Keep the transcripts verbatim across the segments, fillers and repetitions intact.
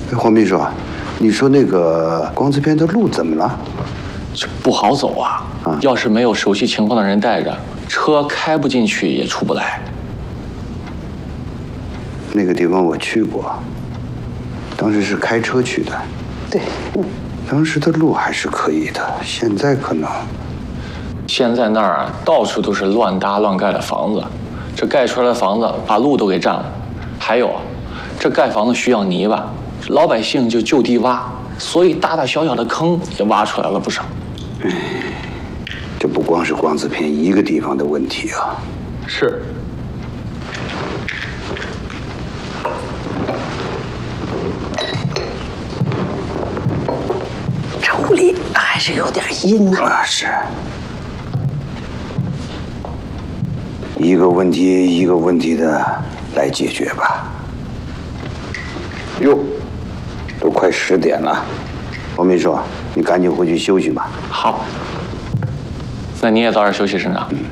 哎，黄秘书，你说那个光字片的路怎么了？ 这不好走啊！啊，要是没有熟悉情况的人带着，车开不进去也出不来。 那个地方我去过，当时是开车去的。 对，嗯， 当时的路还是可以的，现在可能…… 现在那儿啊，到处都是乱搭乱盖的房子，这盖出来的房子把路都给占了。还有，这盖房子需要泥巴，老百姓就就地挖，所以大大小小的坑也挖出来了不少。 哎，这不光是光字片一个地方的问题啊。 是。 这屋里还是有点阴呢。 啊，是。一个问题一个问题的来解决吧。哟，都快十点了，王秘书，你赶紧回去休息吧。 好，那你也早点休息，省长。嗯。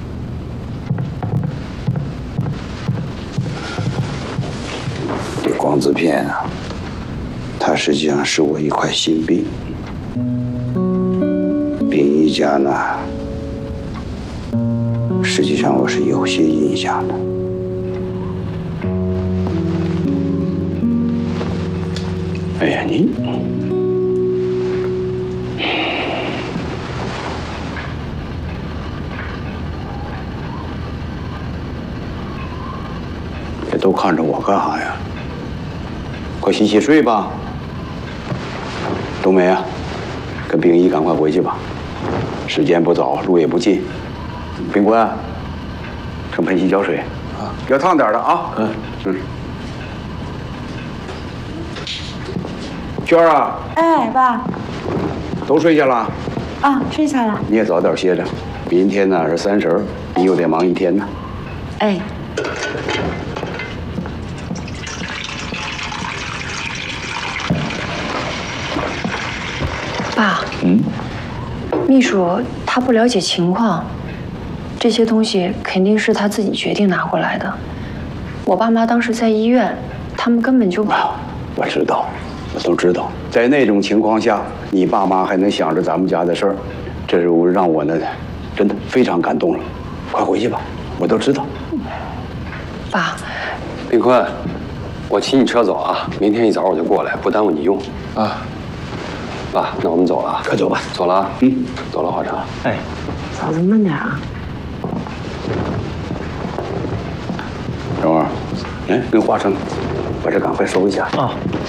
这光字片啊，它实际上是我一块心病。殡仪家呢，实际上我是有些印象的。哎呀，你这都看着我干啥呀？快洗洗睡吧。冬梅啊，跟冰姨赶快回去吧，时间不早，路也不近。冰坤，盛盆洗脚水啊，要烫点的啊。嗯嗯。娟儿啊， 哎，爸， 都睡下了？ 啊，睡下了。 你也早点歇着，明天呢是三十，你又得忙一天呢。 哎。爸， 嗯， 秘书他不了解情况，这些东西肯定是他自己决定拿过来的。我爸妈当时在医院，他们根本就…… 我知道。我都知道，在那种情况下，你爸妈还能想着咱们家的事儿，这是让我呢，真的非常感动了。快回去吧，我都知道。 爸， 冰坤，我骑你车走啊，明天一早我就过来，不耽误你用。啊，爸，那我们走了啊， 快走吧。 走了啊，嗯，走了，华成。 哎， 嫂子慢点啊。 等会儿，哎，跟华成，把这赶快收一下啊。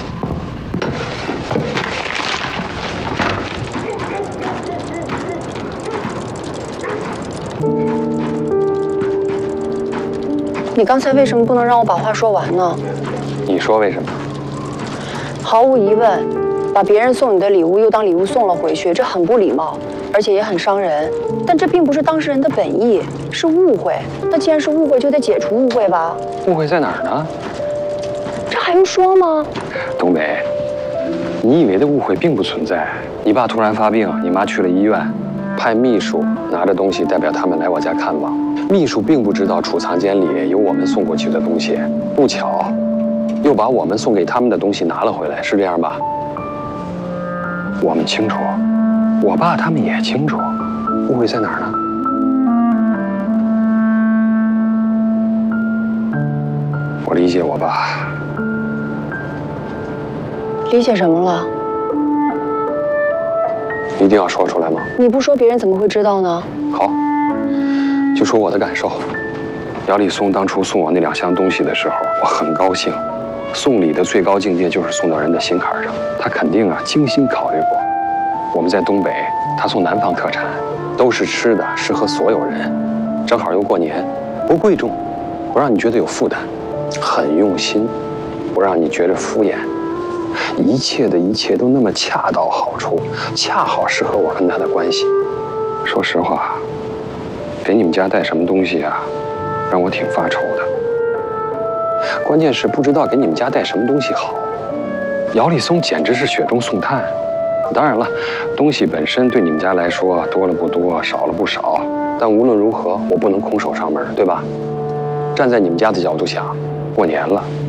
你刚才为什么不能让我把话说完呢？ 你说为什么？ 毫无疑问，把别人送你的礼物又当礼物送了回去，这很不礼貌，而且也很伤人。但这并不是当事人的本意，是误会。那既然是误会，就得解除误会吧？ 误会在哪儿呢？ 这还用说吗？ 东北，你以为的误会并不存在。你爸突然发病，你妈去了医院，派秘书拿着东西代表他们来我家看望。秘书并不知道储藏间里有我们送过去的东西，不巧，又把我们送给他们的东西拿了回来，是这样吧？我们清楚，我爸他们也清楚，误会在哪儿呢？我理解我爸。 理解什么了？ 一定要说出来吗？ 你不说，别人怎么会知道呢？ 好。就说我的感受，姚立松当初送我那两箱东西的时候，我很高兴。送礼的最高境界就是送到人的心坎上，他肯定啊精心考虑过。我们在东北，他送南方特产，都是吃的，适合所有人。正好又过年，不贵重，不让你觉得有负担，很用心，不让你觉得敷衍。一切的一切都那么恰到好处，恰好适合我跟他的关系。说实话。给你们家带什么东西啊，让我挺发愁的。关键是不知道给你们家带什么东西好。姚立松简直是雪中送炭。当然了，东西本身对你们家来说多了不多，少了不少。但无论如何，我不能空手上门，对吧？站在你们家的角度想，过年了，